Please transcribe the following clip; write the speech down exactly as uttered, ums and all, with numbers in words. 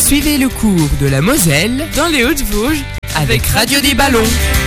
Suivez le cours de la Moselle dans les Hautes-Vosges avec Radio des Ballons.